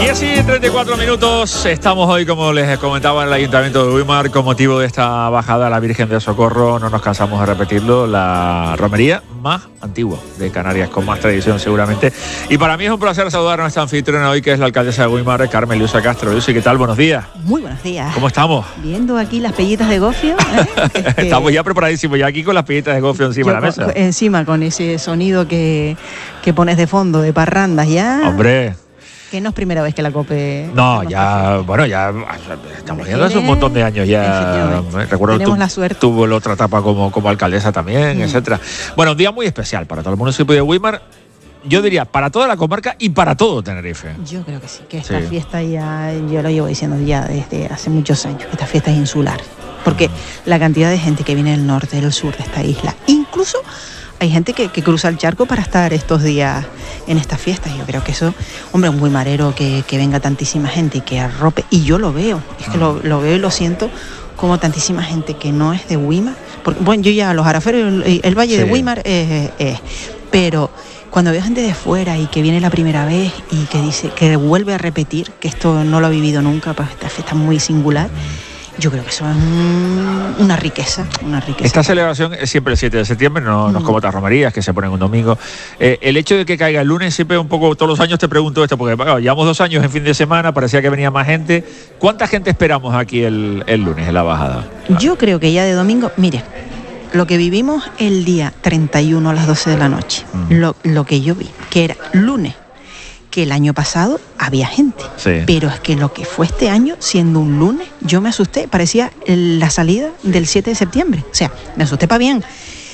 Y así, 34 minutos, estamos hoy, como les comentaba, en el Ayuntamiento de Güímar, con motivo de esta bajada a la Virgen del Socorro. No nos cansamos de repetirlo, la romería más antigua de Canarias, con más tradición seguramente. Y para mí es un placer saludar a nuestra anfitriona hoy, que es la alcaldesa de Güímar, Carmen Llusa Castro. Lucy, ¿qué tal? Buenos días. Muy buenos días. ¿Cómo estamos? Viendo aquí las pellitas de gofio. Estamos ya preparadísimos, ya aquí con las pellitas de gofio encima de la mesa. Encima, con ese sonido que pones de fondo, de parrandas ya. Hombre. Que no es primera vez que la COPE... No, ya, bueno, ya estamos viendo hace un montón de años ya. Recuerdo tenemos la suerte. Tuvo la otra etapa como alcaldesa también, etcétera. Bueno, un día muy especial para todo el municipio de Güímar. Yo diría, para toda la comarca y para todo Tenerife. Yo creo que sí, que esta fiesta ya, yo lo llevo diciendo ya desde hace muchos años, esta fiesta es insular. Porque la cantidad de gente que viene del norte, del sur de esta isla, incluso... Hay gente que cruza el charco para estar estos días en estas fiestas. Yo creo que eso, hombre, un güimarero que venga tantísima gente y que arrope, y yo lo veo, es que lo veo y lo siento, como tantísima gente que no es de Güímar. Porque, bueno, yo ya los Araferos, el Valle de Güímar pero cuando veo gente de fuera y que viene la primera vez y que dice, que vuelve a repetir, que esto no lo ha vivido nunca, pues esta fiesta es muy singular. Yo creo que eso es una riqueza, Esta celebración es siempre el 7 de septiembre, no es como otras romerías que se ponen un domingo. El hecho de que caiga el lunes, siempre un poco, todos los años te pregunto esto, porque bueno, llevamos 2 años en fin de semana, parecía que venía más gente. ¿Cuánta gente esperamos aquí el lunes en la bajada? Yo creo que ya de domingo, mire, lo que vivimos el día 31 a las 12 de la noche, lo que yo vi, que era lunes, que el año pasado había gente, pero es que lo que fue este año, siendo un lunes, yo me asusté, parecía la salida del 7 de septiembre, o sea, me asusté para bien.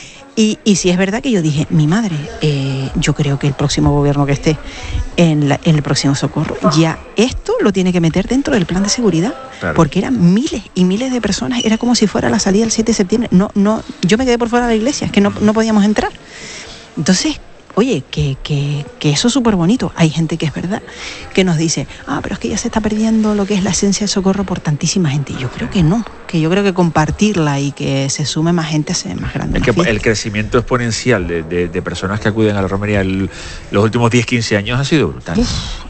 Y sí es verdad que yo dije, mi madre, yo creo que el próximo gobierno que esté en el próximo Socorro, ya esto lo tiene que meter dentro del plan de seguridad, porque eran miles y miles de personas, era como si fuera la salida del 7 de septiembre, no, yo me quedé por fuera de la iglesia, es que no podíamos entrar. Entonces, oye, que eso es súper bonito. Hay gente que es verdad, que nos dice, pero es que ya se está perdiendo lo que es la esencia del Socorro por tantísima gente. Y yo creo que no, que yo creo que compartirla y que se sume más gente hace más grande. El crecimiento exponencial de personas que acuden a la romería los últimos 10-15 años ha sido brutal.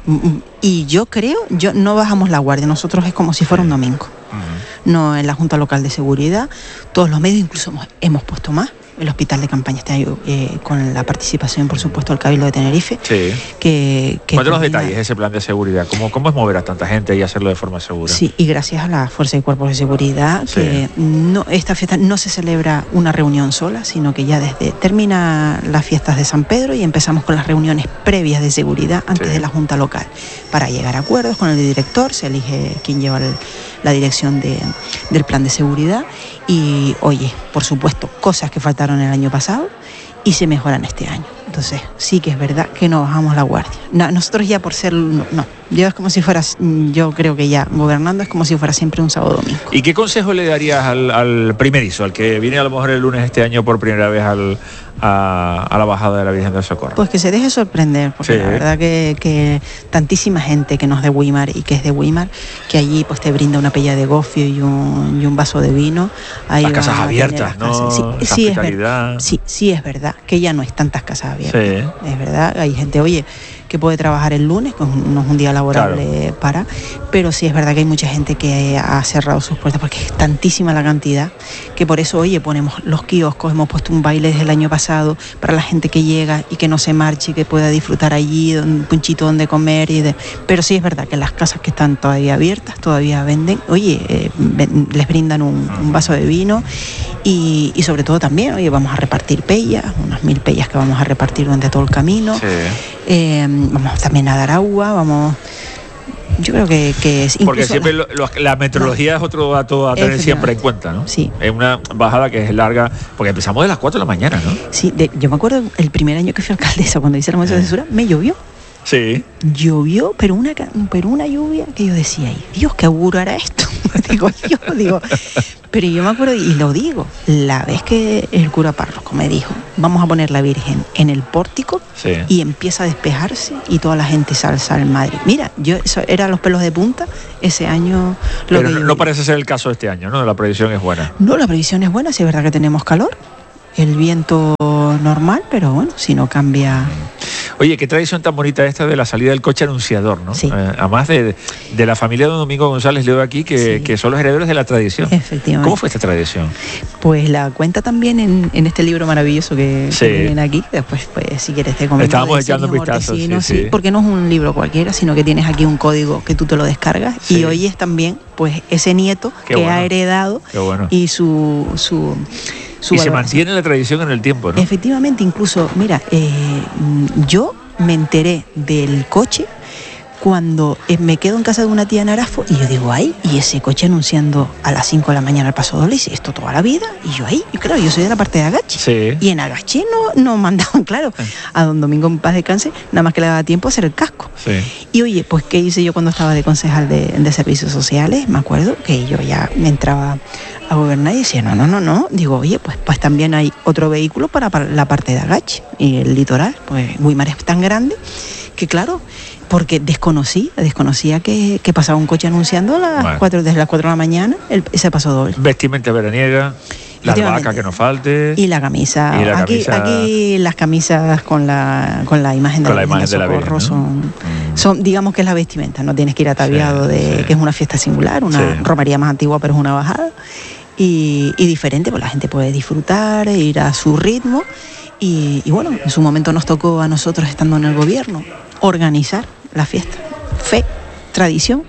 Y yo creo, no bajamos la guardia, nosotros es como si fuera un domingo. No, en la Junta Local de Seguridad, todos los medios incluso hemos puesto más. El hospital de campaña este año, con la participación, por supuesto, del Cabildo de Tenerife. Sí. Cuéntanos detalles de ese plan de seguridad. ¿Cómo es mover a tanta gente y hacerlo de forma segura? Sí, y gracias a la Fuerza y Cuerpos de Seguridad, que esta fiesta no se celebra una reunión sola, sino que ya termina las fiestas de San Pedro y empezamos con las reuniones previas de seguridad antes de la Junta Local. Para llegar a acuerdos con el director, se elige quién lleva la dirección del plan de seguridad. Y, oye, por supuesto, cosas que faltaron el año pasado y se mejoran este año. Entonces, sí que es verdad que no bajamos la guardia. Nosotros ya por ser... No, yo es como si fuera... Yo creo que ya gobernando es como si fuera siempre un sábado domingo. ¿Y qué consejo le darías al primerizo, al que viene a lo mejor el lunes este año por primera vez a la bajada de la Virgen del Socorro? Pues que se deje sorprender, porque la verdad que tantísima gente que no es de Güímar y que es de Güímar, que allí pues te brinda una pella de gofio y un vaso de vino. Ahí las casas abiertas, ¿no? Sí, es verdad que ya no hay tantas casas abiertas. Es verdad, hay gente, oye, que puede trabajar el lunes, pues no es un día laborable pero sí es verdad que hay mucha gente que ha cerrado sus puertas porque es tantísima la cantidad que por eso, oye, ponemos los kioscos, hemos puesto un baile desde el año pasado para la gente que llega y que no se marche, que pueda disfrutar allí, un punchito donde comer, pero sí es verdad que las casas que están todavía abiertas, todavía venden, oye, les brindan un vaso de vino y sobre todo también, oye, vamos a repartir pellas, unas 1000 pellas que vamos a repartir durante todo el camino. Vamos también a dar agua, yo creo que es... Porque siempre la meteorología es otro dato a tener siempre en cuenta, ¿no? Sí. Es una bajada que es larga, porque empezamos de las 4 de la mañana, ¿no? Sí, yo me acuerdo el primer año que fui alcaldesa, cuando hice la muestra de censura, me llovió. Sí. Llovió, pero una lluvia que yo decía, ay Dios, ¿qué auguro era esto? Pero yo me acuerdo, y lo digo, la vez que el cura párroco me dijo, vamos a poner la Virgen en el pórtico y empieza a despejarse y toda la gente salsa al Madrid. Mira, eso era los pelos de punta ese año. Pero no parece ser el caso este año, ¿no? La previsión es buena. No, la previsión es buena, sí es verdad que tenemos calor, el viento normal, pero bueno, si no cambia... Oye, qué tradición tan bonita esta de la salida del coche anunciador, ¿no? Sí. Además de la familia de Don Domingo González, leo aquí que son los herederos de la tradición. Efectivamente. ¿Cómo fue esta tradición? Pues la cuenta también en este libro maravilloso que vienen aquí. Después, pues, si quieres te comento. Estábamos echando un vistazo. Sí, porque no es un libro cualquiera, sino que tienes aquí un código que tú te lo descargas y oyes también pues ese nieto ha heredado y su y se mantiene la tradición en el tiempo, ¿no? Efectivamente, incluso, mira, yo me enteré del coche cuando me quedo en casa de una tía en Arafo y yo digo, ay, y ese coche anunciando a las 5 de la mañana al Paso Doble, y esto toda la vida, y yo ahí, y claro, yo soy de la parte de Agache, y en Agache no mandaban, claro, a Don Domingo en paz descanse, nada más que le daba tiempo a hacer el casco. Y oye, pues qué hice yo cuando estaba de concejal de servicios sociales, me acuerdo que yo ya me entraba a gobernar y decía, no, digo, oye, pues también hay otro vehículo para la parte de Agache y el litoral, pues Guimar es tan grande que claro, porque desconocía que pasaba un coche anunciando desde las 4 de la mañana ese Paso Doble. Vestimenta veraniega, la albahaca que no falte. Y la camisa. Aquí las camisas con la imagen de la Socorro, ¿no? son, digamos que es la vestimenta, no tienes que ir ataviado que es una fiesta singular, una romería más antigua, pero es una bajada. Y diferente, pues la gente puede disfrutar, ir a su ritmo. Y bueno, en su momento nos tocó a nosotros, estando en el gobierno, organizar la fiesta. Fe, tradición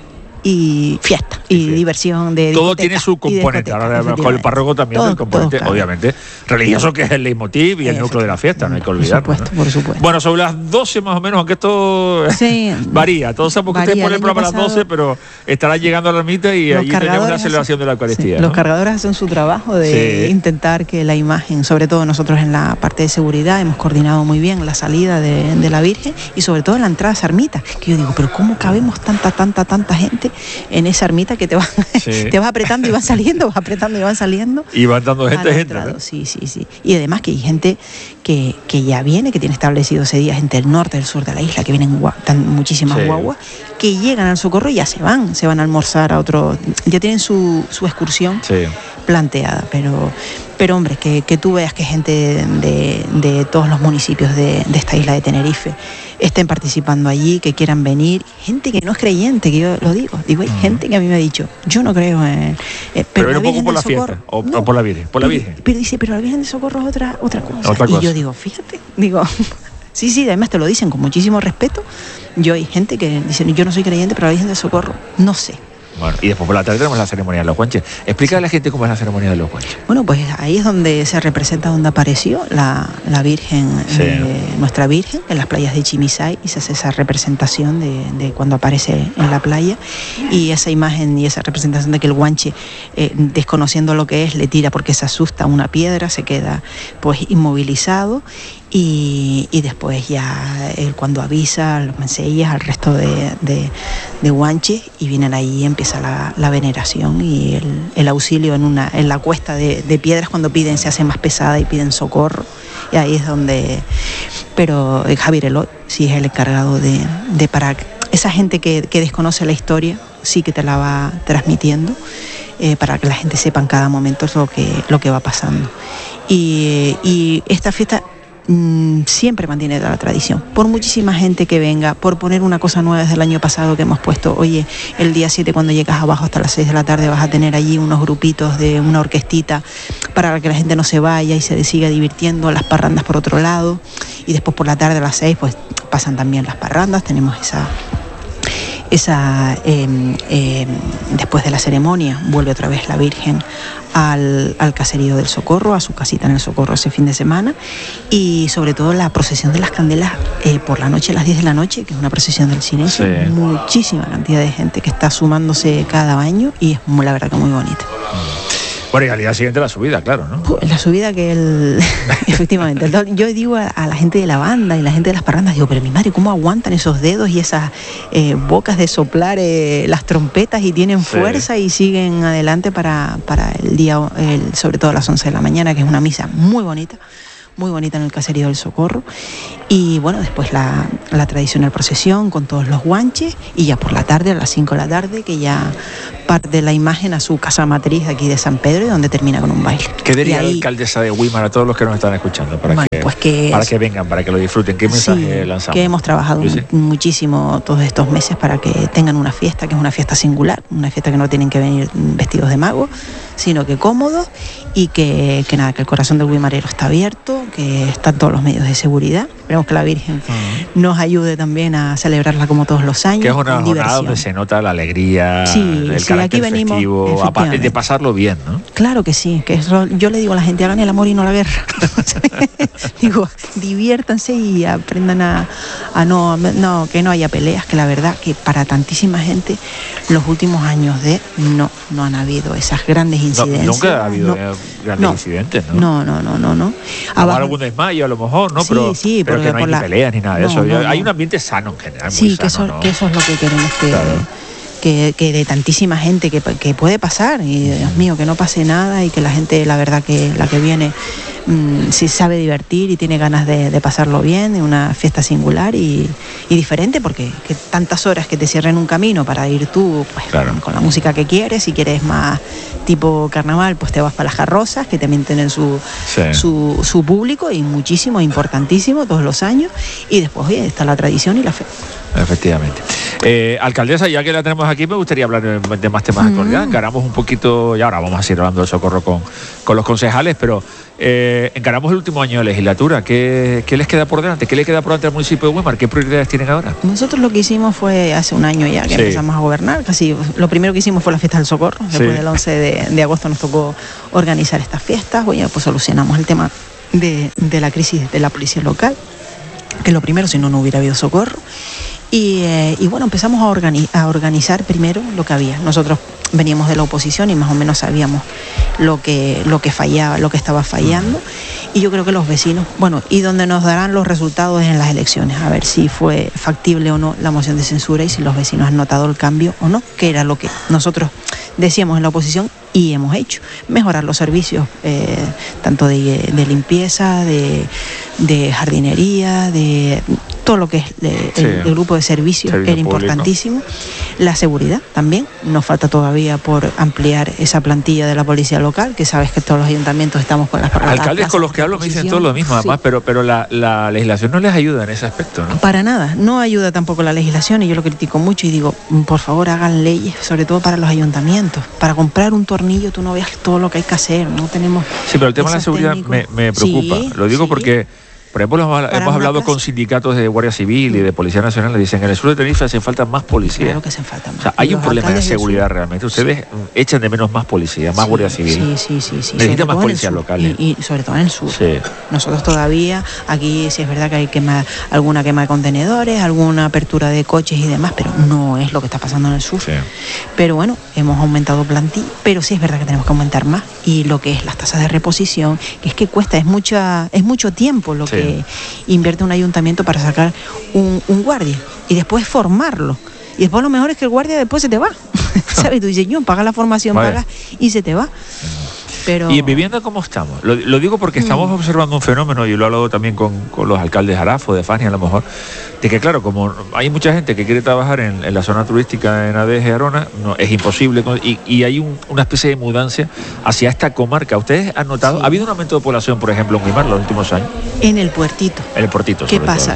y fiesta y diversión de todo tiene su componente. Ahora con el párroco también el componente, obviamente, religioso, que es el leitmotiv y el núcleo de la fiesta, no hay que olvidar. Por supuesto. Bueno, sobre las 12 más o menos, aunque esto varía. Todos sabemos que ustedes ponen el programa a las 12, pero estará llegando a la ermita y allí tenemos una celebración de la Eucaristía. Los cargadores hacen su trabajo de intentar que la imagen, sobre todo nosotros en la parte de seguridad, hemos coordinado muy bien la salida de la Virgen y sobre todo en la entrada a esa ermita, que yo digo, pero ¿cómo cabemos tanta gente en esa ermita que te vas apretando y vas saliendo, y van dando gente, ¿no? Sí. Y además que hay gente que ya viene, que tiene establecido ese día, gente del norte, del sur de la isla, que vienen muchísimas guaguas, que llegan al Socorro y ya se van a almorzar a otro, ya tienen su excursión planteada, pero hombre, que tú veas que gente de todos los municipios de esta isla de Tenerife estén participando allí, que quieran venir, gente que no es creyente, que yo lo digo, hay gente que a mí me ha dicho, yo no creo pero un poco por la fiesta, o por la Virgen, pero dice, pero la Virgen de Socorro es otra cosa. Y yo digo, fíjate, sí, además te lo dicen con muchísimo respeto. Hay gente que dice, yo no soy creyente, pero la Virgen de Socorro, no sé. Bueno, y después por la tarde tenemos la ceremonia de los guanches. Explica a la gente cómo es la ceremonia de los guanches. Bueno, pues ahí es donde se representa, donde apareció la Virgen, nuestra Virgen, en las playas de Chimisay, y se hace esa representación de cuando aparece en la playa, y esa imagen y esa representación de que el guanche, desconociendo lo que es, le tira porque se asusta una piedra, se queda pues inmovilizado. Y después ya él cuando avisa a los menseías, al resto de guanches, y vienen ahí y empieza la veneración y el auxilio en la cuesta de piedras, cuando se hace más pesada y piden socorro, y ahí es donde, pero Javier Elot sí es el encargado de para esa gente que desconoce la historia, sí que te la va transmitiendo, para que la gente sepa en cada momento lo que va pasando. Y esta fiesta siempre mantiene toda la tradición, por muchísima gente que venga, por poner una cosa nueva desde el año pasado que hemos puesto. Oye, el día 7 cuando llegas abajo hasta las 6 de la tarde vas a tener allí unos grupitos de una orquestita para que la gente no se vaya y se siga divirtiendo, las parrandas por otro lado, y después por la tarde a las 6 pues pasan también las parrandas, tenemos después de la ceremonia vuelve otra vez la Virgen al caserío del Socorro, a su casita en el Socorro ese fin de semana, y sobre todo la procesión de las candelas por la noche, a las 10 de la noche, que es una procesión del silencio, muchísima cantidad de gente que está sumándose cada año, y es la verdad que muy bonita. Bueno, y al día siguiente la subida, claro, ¿no? La subida efectivamente. Yo digo a la gente de la banda y la gente de las parrandas, digo, pero mi madre, ¿cómo aguantan esos dedos y esas bocas de soplar las trompetas y tienen fuerza y siguen adelante para el día, sobre todo a las 11 de la mañana, que es una misa muy bonita en el caserío del Socorro, y bueno, después la tradicional procesión con todos los guanches, y ya por la tarde, a las 5 de la tarde, que ya parte la imagen a su casa matriz aquí de San Pedro, y donde termina con un baile. ¿Qué diría la alcaldesa de Guimar a todos los que nos están escuchando? pues que... Para que vengan, para que lo disfruten. ¿Qué mensaje lanzamos? Que hemos trabajado muchísimo todos estos meses para que tengan una fiesta, que es una fiesta singular, una fiesta que no tienen que venir vestidos de mago, sino que cómodos, y que nada, que el corazón del Guimarero está abierto, que están todos los medios de seguridad. Esperemos que la Virgen nos ayude también a celebrarla como todos los años. Que es una jornada donde se nota la alegría, el carácter aquí venimos, festivo, de pasarlo bien, ¿no? Claro que sí, que eso, yo le digo a la gente, hagan el amor y no la guerra. Digo, diviértanse y aprendan a que no haya peleas, que la verdad que para tantísima gente los últimos años no han habido esas grandes incidencias. Nunca ha habido grandes incidentes, ¿no? No. Habrá algún desmayo a lo mejor, ¿no? Pero que no hay ni peleas ni nada de eso. Hay un ambiente sano en general. Sí, muy sano, que eso es lo que queremos que de tantísima gente que puede pasar, y Dios mío, que no pase nada, y que la gente, la verdad que la que viene sí sabe divertir y tiene ganas de pasarlo bien, en una fiesta singular y diferente, porque que tantas horas que te cierren un camino para ir tú pues, con la música que quieres. Si quieres más tipo carnaval, pues te vas para las carrozas, que también tienen su público, y muchísimo, importantísimo todos los años, y después está la tradición y la fe. Efectivamente. Alcaldesa, ya que la tenemos aquí, me gustaría hablar de más temas de actualidad. Encaramos un poquito, y ahora vamos a seguir hablando de Socorro con los concejales, pero encaramos el último año de legislatura. ¿Qué les queda por delante? ¿Qué le queda por delante al municipio de Güímar? ¿Qué prioridades tienen ahora? Nosotros lo que hicimos fue hace un año ya que empezamos a gobernar. Casi lo primero que hicimos fue la fiesta del Socorro. Después del 11 de agosto nos tocó organizar estas fiestas. Pues solucionamos el tema de la crisis de la policía local, que es lo primero, si no hubiera habido Socorro. Y bueno, empezamos a organizar primero lo que había. Nosotros veníamos de la oposición y más o menos sabíamos lo que fallaba, lo que estaba fallando. Y yo creo que los vecinos, y donde nos darán los resultados es en las elecciones, a ver si fue factible o no la moción de censura y si los vecinos han notado el cambio o no, que era lo que nosotros decíamos en la oposición y hemos hecho. Mejorar los servicios, tanto de limpieza, de jardinería, de todo lo que es el grupo de servicios, que era importantísimo. La seguridad también, nos falta todavía por ampliar esa plantilla de la policía local, que sabes que todos los ayuntamientos estamos con las alcaldes con los que hablo me dicen todo lo mismo, además, pero la legislación no les ayuda en ese aspecto, ¿no? Para nada, no ayuda tampoco la legislación, y yo lo critico mucho y digo, por favor hagan leyes, sobre todo para los ayuntamientos. Para comprar un tornillo tú no veas todo lo que hay que hacer, no tenemos... Sí, pero el tema de la seguridad me preocupa, lo digo porque... Por ejemplo, hemos hablado con sindicatos de Guardia Civil y de Policía Nacional, le dicen que en el sur de Tenerife hacen falta más policías. Claro que hacen falta más. O sea, hay un problema de seguridad realmente. Ustedes echan de menos más policías, más Guardia Civil. Sí. Necesitan más policías locales. Y sobre todo en el sur. Sí. Nosotros todavía, aquí sí es verdad que hay alguna quema de contenedores, alguna apertura de coches y demás, pero no es lo que está pasando en el sur. Sí. Pero bueno, hemos aumentado plantilla, pero sí es verdad que tenemos que aumentar más. Y lo que es las tasas de reposición, que es que cuesta, es mucho tiempo lo que invierte un ayuntamiento para sacar un guardia y después formarlo, y después lo mejor es que el guardia después se te va. ¿Sabes? Tú dices, yo paga la formación, pagas y se te va. Pero... ¿Y en vivienda cómo estamos? Lo digo porque estamos observando un fenómeno, y lo he hablado también con los alcaldes de Arafo, de Fania a lo mejor, de que claro, como hay mucha gente que quiere trabajar en la zona turística en Adeje y Arona, no, es imposible, y hay una especie de mudanza hacia esta comarca. ¿Ustedes han notado? ¿Ha habido un aumento de población, por ejemplo, en Güímar los últimos años? En el puertito. En el puertito. ¿Qué pasa?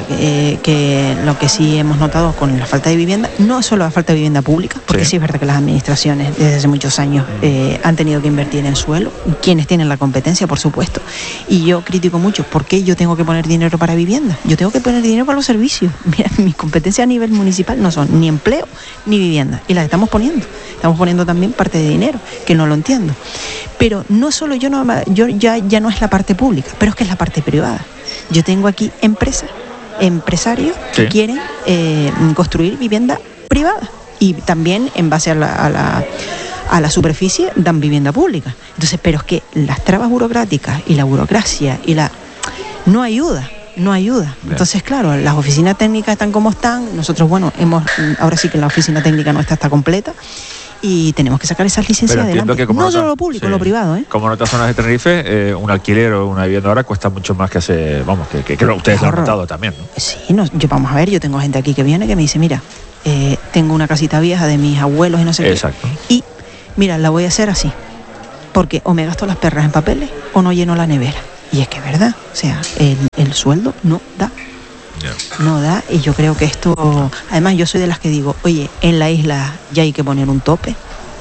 Que lo que sí hemos notado con la falta de vivienda, no es solo la falta de vivienda pública, porque sí es verdad que las administraciones desde hace muchos años han tenido que invertir en suelo, quienes tienen la competencia, por supuesto, y yo critico mucho, ¿por qué yo tengo que poner dinero para vivienda? Yo tengo que poner dinero para los servicios. Mira, mis competencias a nivel municipal no son ni empleo ni vivienda, y las estamos poniendo también parte de dinero, que no lo entiendo. Pero no solo ya no es la parte pública, pero es que es la parte privada. Yo tengo aquí empresarios que quieren construir vivienda privada, y también en base a la superficie dan vivienda pública. Entonces, pero es que las trabas burocráticas y la burocracia no ayuda. Entonces, claro, las oficinas técnicas están como están. Nosotros, ahora sí que la oficina técnica nuestra está completa, y tenemos que sacar esas licencias adelante. No solo lo público, lo privado, ¿eh? Como en otras zonas de Tenerife, un alquiler o una vivienda ahora cuesta mucho más que hace, que ustedes lo han notado también, ¿no? Sí, yo tengo gente aquí que viene que me dice, mira, tengo una casita vieja de mis abuelos y no sé qué. Y mira, la voy a hacer así, porque o me gasto las perras en papeles o no lleno la nevera. Y es que es verdad, o sea, el sueldo no da. No da, y yo creo que esto, además yo soy de las que digo, oye, en la isla ya hay que poner un tope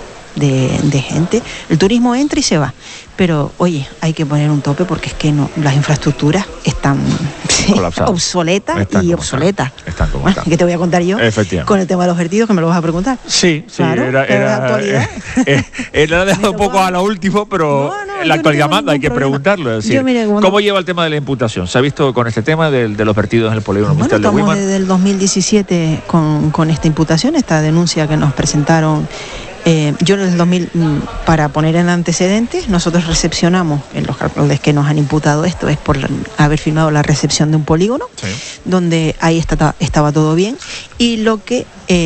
de gente. El turismo entra y se va, pero oye, hay que poner un tope porque es que no, las infraestructuras están obsoletas. Están como están. ¿Qué te voy a contar yo con el tema de los vertidos, que me lo vas a preguntar? Sí, claro, era actualidad. Era dejado un poco a lo último, pero la actualidad manda, hay que preguntarlo. Es decir, ¿cómo lleva el tema de la imputación? ¿Se ha visto con este tema de los vertidos en el polígono industrial de Weimar? Estamos desde el 2017 con esta imputación, esta denuncia que nos presentaron. Yo en el 2000, para poner en antecedentes, nosotros recepcionamos, en los cálculos que nos han imputado esto, es por haber firmado la recepción de un polígono, donde ahí estaba todo bien, y lo que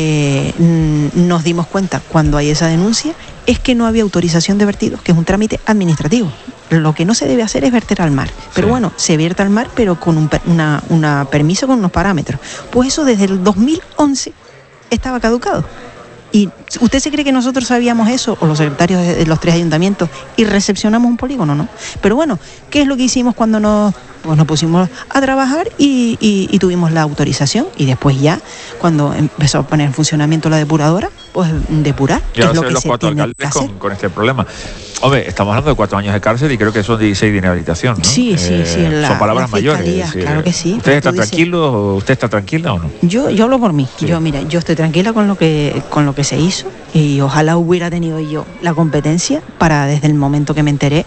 nos dimos cuenta cuando hay esa denuncia es que no había autorización de vertidos, que es un trámite administrativo. Lo que no se debe hacer es verter al mar, pero bueno, se vierte al mar, pero con un permiso, con unos parámetros. Pues eso desde el 2011 estaba caducado. ¿Y usted se cree que nosotros sabíamos eso, o los secretarios de los 3 ayuntamientos, y recepcionamos un polígono? No. Pero bueno, ¿qué es lo que hicimos cuando nos pusimos a trabajar y tuvimos la autorización? Y después ya, cuando empezó a poner en funcionamiento la depuradora, pues depurar. Y ahora se ven los 4 alcaldes con este problema. Hombre, estamos hablando de 4 años de cárcel y creo que son 16 de inhabilitación, ¿no? Sí. Son palabras mayores. Claro que sí. ¿Usted está tranquilo? ¿Usted está tranquila o no? Yo hablo por mí. Sí. Yo estoy tranquila con lo que se hizo, y ojalá hubiera tenido yo la competencia para, desde el momento que me enteré,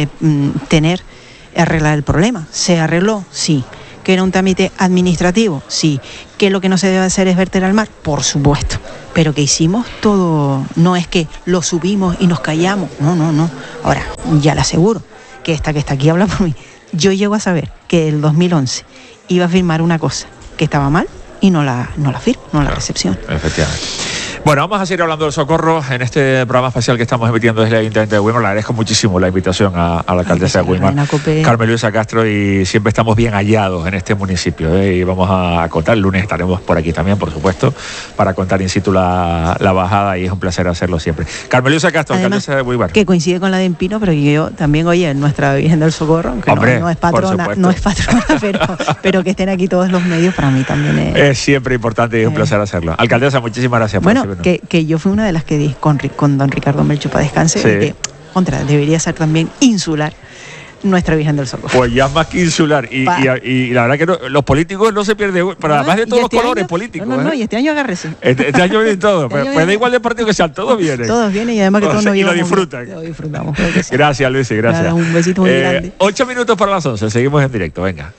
arreglar el problema. ¿Se arregló? Sí. ¿Que era un trámite administrativo? Sí. ¿Que lo que no se debe hacer es verter al mar? Por supuesto. Pero que hicimos todo, no es que lo subimos y nos callamos, no. Ahora, ya le aseguro que esta que está aquí habla por mí. Yo llego a saber que el 2011 iba a firmar una cosa que estaba mal y no la firmo, no la recepción. Efectivamente. Bueno, vamos a seguir hablando del socorro en este programa especial que estamos emitiendo desde el Ayuntamiento de Weimar. Le agradezco muchísimo la invitación a la alcaldesa de Weimar, Carmen Luisa Castro, y siempre estamos bien hallados en este municipio, y vamos a contar, el lunes estaremos por aquí también, por supuesto, para contar in situ la bajada, y es un placer hacerlo siempre. Carmen Luisa Castro, además, alcaldesa de Weimar. Que coincide con la de Empino, pero que yo también, oye, nuestra Virgen del Socorro, que no es patrona, pero que estén aquí todos los medios, para mí también es siempre importante y es un placer hacerlo. Alcaldesa, muchísimas gracias por recibirnos. Que yo fui una de las que di con don Ricardo Melcho para descanse, que debería ser también insular nuestra Virgen del Socorro. Pues ya más que insular, y la verdad que los políticos no se pierden, pero además de todos los colores políticos. Y este año agárrese. Este año vienen todos, pues da igual de partido que sean, todos vienen. Todos vienen, y además que todos nos lo disfrutan. Lo disfrutamos, creo que sí. Gracias, Luis, gracias. Nada, un besito muy grande. 8 minutos para las 11, seguimos en directo, venga.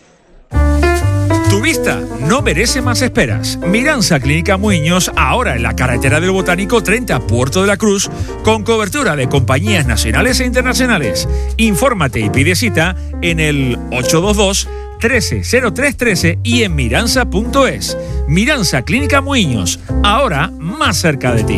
Tu vista no merece más esperas. Miranza Clínica Muiños, ahora en la carretera del Botánico 30, Puerto de la Cruz, con cobertura de compañías nacionales e internacionales. Infórmate y pide cita en el 822 130313 y en miranza.es. Miranza Clínica Muiños, ahora más cerca de ti.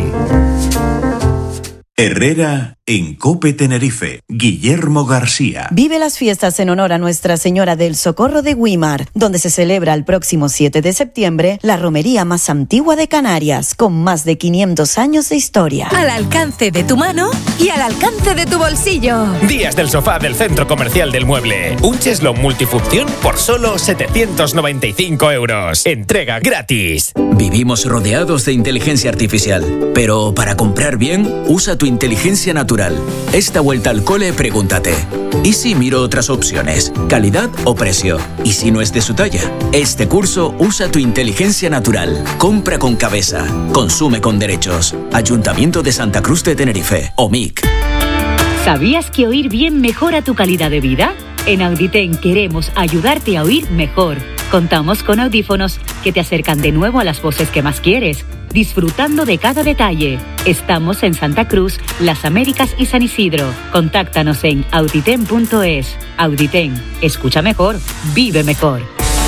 Herrera en COPE Tenerife. Guillermo García. Vive las fiestas en honor a Nuestra Señora del Socorro de Weimar, donde se celebra el próximo 7 de septiembre la romería más antigua de Canarias, con más de 500 años de historia. Al alcance de tu mano y al alcance de tu bolsillo. Días del sofá del Centro Comercial del Mueble. Un cheslón multifunción por solo 795 euros. Entrega gratis. Vivimos rodeados de inteligencia artificial, pero para comprar bien, usa tu inteligencia natural. Esta vuelta al cole, pregúntate: ¿y si miro otras opciones? ¿Calidad o precio? ¿Y si no es de su talla? Este curso usa tu inteligencia natural. Compra con cabeza. Consume con derechos. Ayuntamiento de Santa Cruz de Tenerife. OMIC. ¿Sabías que oír bien mejora tu calidad de vida? En Auditen queremos ayudarte a oír mejor. Contamos con audífonos que te acercan de nuevo a las voces que más quieres, disfrutando de cada detalle. Estamos en Santa Cruz, Las Américas y San Isidro. Contáctanos en auditen.es. Auditen, escucha mejor, vive mejor.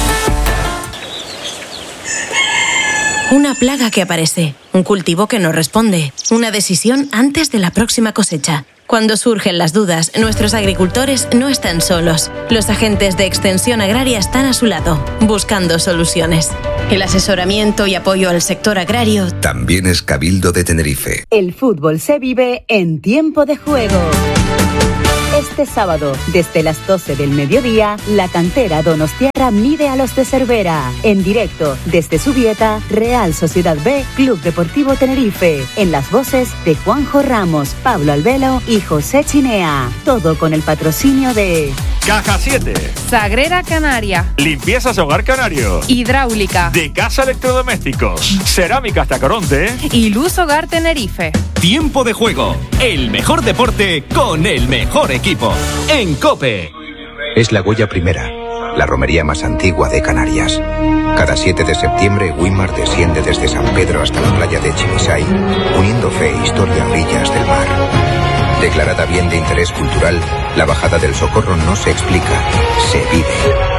Una plaga que aparece, un cultivo que no responde, una decisión antes de la próxima cosecha. Cuando surgen las dudas, nuestros agricultores no están solos. Los agentes de Extensión Agraria están a su lado, buscando soluciones. El asesoramiento y apoyo al sector agrario también es Cabildo de Tenerife. El fútbol se vive en tiempo de juego. Este sábado, desde las 12 del mediodía, la cantera Donostiarra mide a los de Cervera. En directo, desde Zubieta, Real Sociedad B, Club Deportivo Tenerife. En las voces de Juanjo Ramos, Pablo Albelo y José Chinea. Todo con el patrocinio de Caja 7, Sagrera Canaria, Limpiezas Hogar Canario, Hidráulica, De Casa Electrodomésticos, Cerámicas Tacoronte y Luz Hogar Tenerife. Tiempo de juego, el mejor deporte con el mejor equipo. En COPE. Es la Goya Primera, la romería más antigua de Canarias. Cada 7 de septiembre, Wimar desciende desde San Pedro hasta la playa de Chimisay, uniendo fe e historia a orillas del mar. Declarada bien de interés cultural, la bajada del Socorro no se explica, se vive.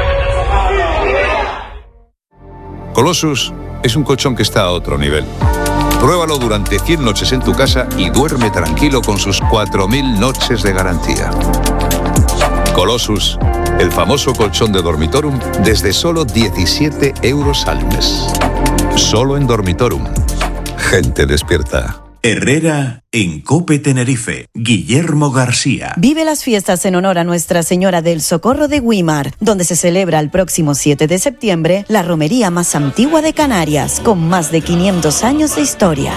Colossus es un colchón que está a otro nivel. Pruébalo durante 100 noches en tu casa y duerme tranquilo con sus 4.000 noches de garantía. Colossus, el famoso colchón de Dormitorum, desde solo 17 euros al mes. Solo en Dormitorum. Gente despierta. Herrera en COPE Tenerife. Guillermo García. Vive las fiestas en honor a Nuestra Señora del Socorro de Wimar, donde se celebra el próximo 7 de septiembre la romería más antigua de Canarias, con más de 500 años de historia.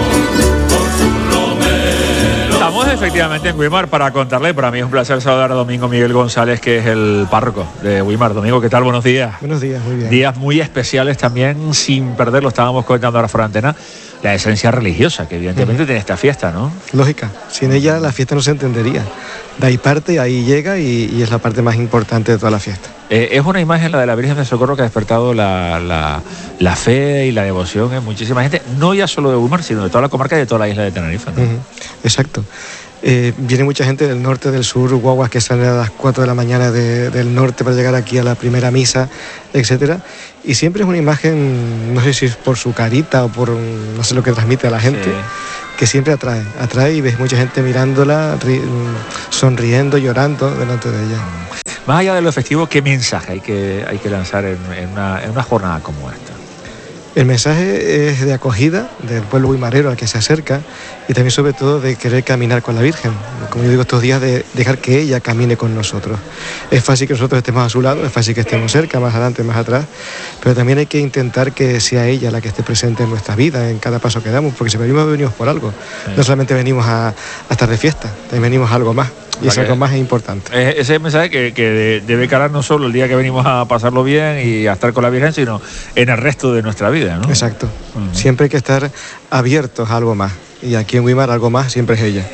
Estamos efectivamente en Wimar para contarle. Para mí es un placer saludar a Domingo Miguel González, que es el párroco de Wimar. Domingo, ¿qué tal? Buenos días. Buenos días, muy bien. Días muy especiales también, sin perderlo, estábamos comentando ahora fuera de antena, la esencia religiosa que evidentemente tiene esta fiesta, ¿no? Lógica, sin ella la fiesta no se entendería. De ahí parte, ahí llega y es la parte más importante de toda la fiesta. Es una imagen, la de la Virgen del Socorro, que ha despertado la fe y la devoción en muchísima gente, no ya solo de Wimar, sino de toda la comarca y de toda la isla de Tenerife, ¿no? Exacto. Viene mucha gente del norte, del sur, guaguas que salen a las 4 de la mañana del norte para llegar aquí a la primera misa, etcétera. Y siempre es una imagen, no sé si es por su carita o por no sé lo que transmite a la gente, que siempre atrae y ves mucha gente mirándola, sonriendo, llorando delante de ella. Más allá de lo festivo, ¿qué mensaje hay que lanzar en una jornada como esta? El mensaje es de acogida del pueblo wimarero al que se acerca y también sobre todo de querer caminar con la Virgen. Como yo digo estos días, de dejar que ella camine con nosotros. Es fácil que nosotros estemos a su lado, es fácil que estemos cerca, más adelante, más atrás, pero también hay que intentar que sea ella la que esté presente en nuestras vidas, en cada paso que damos, porque si venimos por algo. Sí. No solamente venimos a estar de fiesta, también venimos a algo más. Y eso más es importante. Ese mensaje que debe calar no solo el día que venimos a pasarlo bien y a estar con la Virgen, sino en el resto de nuestra vida, ¿no? Exacto. Siempre hay que estar abiertos a algo más. Y aquí en Wimar algo más siempre es ella.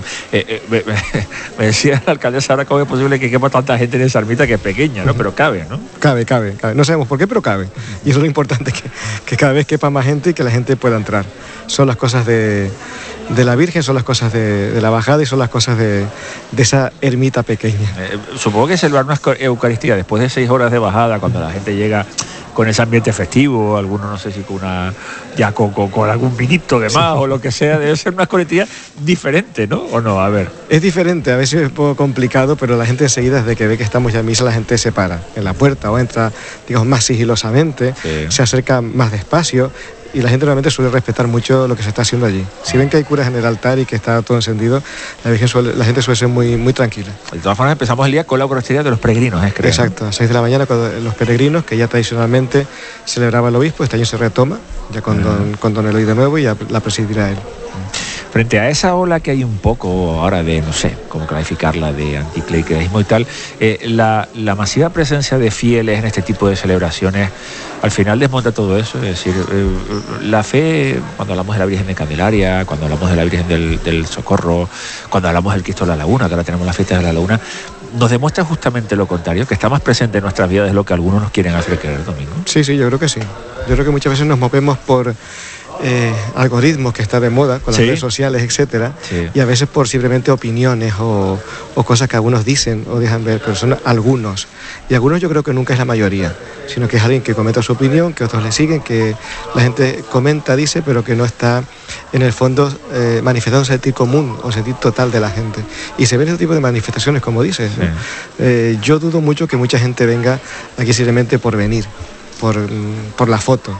Me decía la alcaldesa ahora cómo es posible que quepa tanta gente en esa ermita, que es pequeña, ¿no? Pero cabe, ¿no? Cabe. No sabemos por qué, pero cabe. Y eso es lo importante, que cada vez quepa más gente y que la gente pueda entrar. Son las cosas de la Virgen, son las cosas de la bajada y son las cosas de esa ermita pequeña. Supongo que celebrar una Eucaristía después de 6 horas de bajada, cuando la gente llega con ese ambiente festivo, algunos no sé si con algún vinito de más o lo que sea, debe ser una Eucaristía diferente, ¿no? ¿O no? A ver. Es diferente, a veces es un poco complicado, pero la gente enseguida, desde que ve que estamos ya en misa, la gente se para en la puerta o entra, digamos, más sigilosamente, se acerca más despacio. Y la gente realmente suele respetar mucho lo que se está haciendo allí. Si ven que hay curas en el altar y que está todo encendido, la gente suele ser muy, muy tranquila. De todas formas, empezamos el día con la Eucaristía de los peregrinos, creo. Exacto, a 6 de la mañana con los peregrinos, que ya tradicionalmente celebraba el obispo. Este año se retoma, ya con don Eloy de nuevo, y ya la presidirá él. Frente a esa ola que hay un poco ahora de, no sé cómo calificarla, de anticlericalismo y tal, la masiva presencia de fieles en este tipo de celebraciones al final desmonta todo eso. Es decir, la fe, cuando hablamos de la Virgen de Candelaria, cuando hablamos de la Virgen del Socorro, cuando hablamos del Cristo de la Laguna, que ahora tenemos la fiesta de la Laguna, nos demuestra justamente lo contrario, que está más presente en nuestras vidas de lo que algunos nos quieren hacer creer, Domingo. Sí, yo creo que sí. Yo creo que muchas veces nos movemos por algoritmos que está de moda con las redes sociales, etcétera, y a veces por simplemente opiniones o cosas que algunos dicen o dejan ver, pero son algunos, y algunos yo creo que nunca es la mayoría, sino que es alguien que comenta su opinión, que otros le siguen, que la gente comenta, dice, pero que no está en el fondo manifestando un sentir común o sentir total de la gente, y se ven ese tipo de manifestaciones, como dices, ¿no? Yo dudo mucho que mucha gente venga aquí simplemente por venir, por la foto,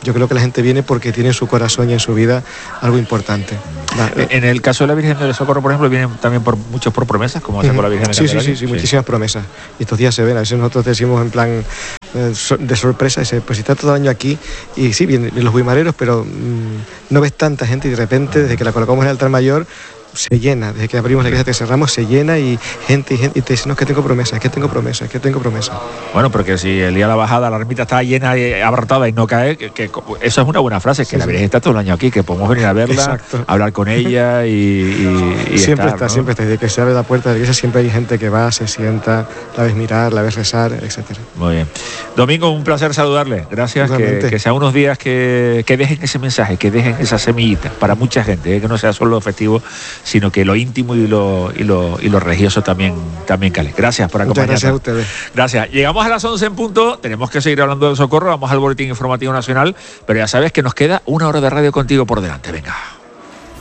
Yo creo que la gente viene porque tiene en su corazón y en su vida algo importante. En el caso de la Virgen del Socorro, por ejemplo, vienen también muchos por promesas, como hace con la Virgen de Candelaria. Sí, muchísimas promesas. Y estos días se ven, a veces nosotros decimos en plan de sorpresa, pues está todo el año aquí, y sí, vienen los guimareros, pero no ves tanta gente, y de repente, desde que la colocamos en el altar mayor, se llena, desde que abrimos la iglesia, que cerramos, se llena, y gente, y te dicen, no, es que tengo promesa, es que tengo promesa, es que tengo promesa. Bueno, porque si el día de la bajada la ermita está llena y abarrotada y no cae, que eso es una buena frase, que la Virgen está todo el año aquí, que podemos venir a verla, exacto, hablar con ella y siempre estar, ¿no? Siempre está, desde que se abre la puerta de la iglesia siempre hay gente que va, se sienta, la ves mirar, la ves rezar, etcétera. Muy bien. Domingo, un placer saludarle, gracias, que sean unos días que dejen ese mensaje, que dejen esa semillita para mucha gente, que no sea solo festivo, sino que lo íntimo y lo religioso también cale. Gracias por acompañarnos. Muchas gracias a ustedes. Gracias. Llegamos a las 11 en punto, tenemos que seguir hablando del Socorro, vamos al boletín informativo nacional, pero ya sabes que nos queda 1 hora de radio contigo por delante. Venga.